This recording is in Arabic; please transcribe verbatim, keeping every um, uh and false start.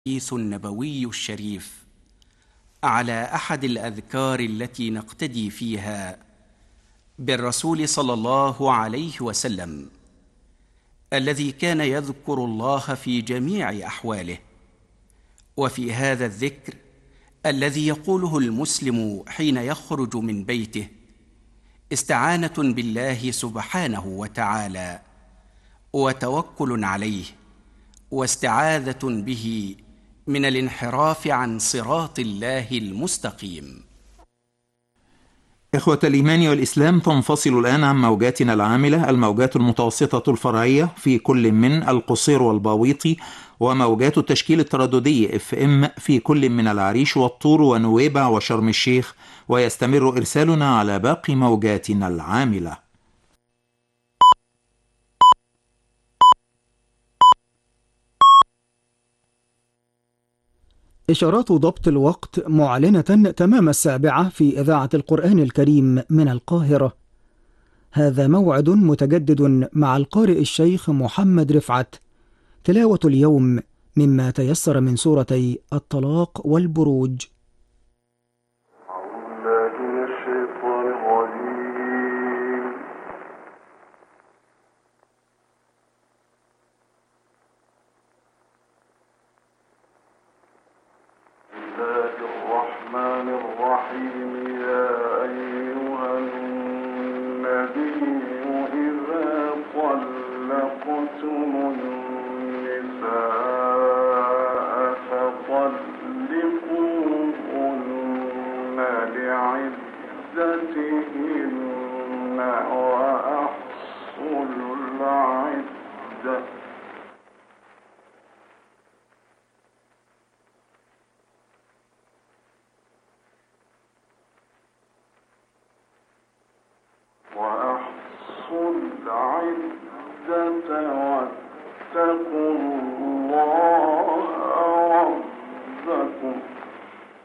الحديث النبوي الشريف على أحد الأذكار التي نقتدي فيها بالرسول صلى الله عليه وسلم، الذي كان يذكر الله في جميع أحواله. وفي هذا الذكر الذي يقوله المسلم حين يخرج من بيته استعانة بالله سبحانه وتعالى، وتوكل عليه، واستعاذة به من الانحراف عن صراط الله المستقيم. إخوة الإيمان والإسلام، تنفصل الآن عن موجاتنا العاملة الموجات المتوسطة الفرعية في كل من القصير والباويطي، وموجات التشكيل الترددي اف ام في كل من العريش والطور ونويبع وشرم الشيخ، ويستمر إرسالنا على باقي موجاتنا العاملة. إشارات ضبط الوقت معلنة تمام السابعة في إذاعة القرآن الكريم من القاهرة. هذا موعد متجدد مع القارئ الشيخ محمد رفعت. تلاوة اليوم مما تيسر من سورتي الطلاق والبروج. وأحصوا العدة واتقوا الله